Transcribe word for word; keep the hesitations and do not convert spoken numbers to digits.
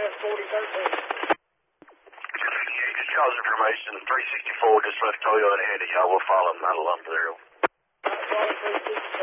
forty thirteen. Yeah, just y'all's information. three sixty-four just left Toyota ahead of y'all. We'll follow them out of Lumberville. That's all three sixty-four.